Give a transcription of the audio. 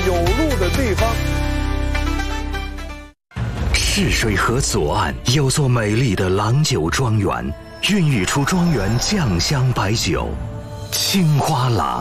有路的地方。 泗水河左岸有座美丽的郎酒庄园，孕育出庄园酱香白酒——青花郎。